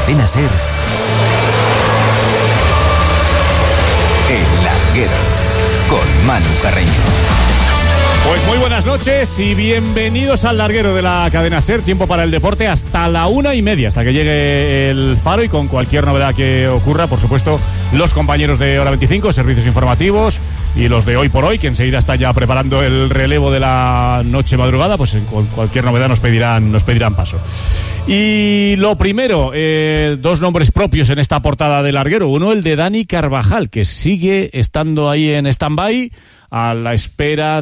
Cadena SER, El Larguero, con Manu Carreño. Pues muy buenas noches y bienvenidos al Larguero de la Cadena SER. Tiempo para el deporte hasta la 1:30, hasta que llegue el Faro, y con cualquier novedad que ocurra, por supuesto, los compañeros de Hora 25, servicios informativos, y los de Hoy por Hoy, que enseguida están ya preparando el relevo de la noche madrugada, pues con cualquier novedad nos pedirán paso. Y lo primero, dos nombres propios en esta portada de Larguero. Uno, el de Dani Carvajal, que sigue estando ahí en stand-by a la espera